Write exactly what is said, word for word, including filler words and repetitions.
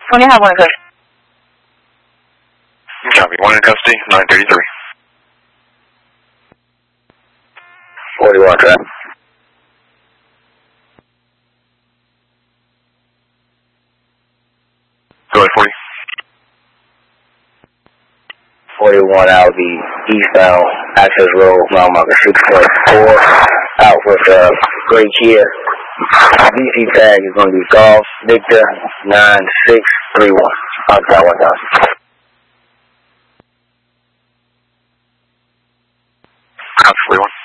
我你好，我可以。 Copy, one in custody, nine thirty-three. forty-one track. Go ahead, forty. forty-one out the eastbound access road, mile marker six point four, out with uh, gray Kia. D C tag is going to be Golf Victor nine six three one. Outside one thousand. Copy, forty-one.